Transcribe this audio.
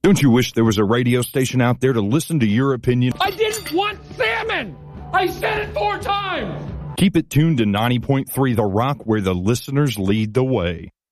Don't you wish there was a radio station out there to listen to your opinion? I didn't want salmon! I said it 4 times! Keep it tuned to 90.3 The Rock, where the listeners lead the way.